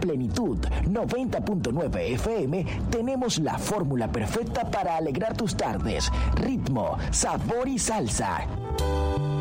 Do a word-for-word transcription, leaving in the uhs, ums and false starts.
Plenitud noventa punto nueve F M tenemos la fórmula perfecta para alegrar tus tardes. Ritmo, sabor y salsa.